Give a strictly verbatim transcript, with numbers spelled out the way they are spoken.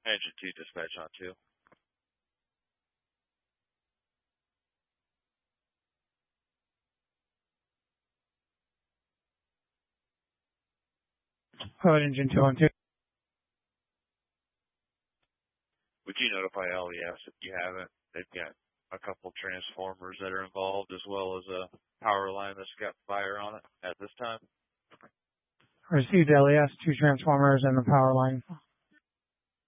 Engine two, dispatch on two. Code engine two on two. Would you notify L E S if you haven't? They've got a couple transformers that are involved, as well as a power line that's got fire on it at this time. Received L E S, two transformers and the power line.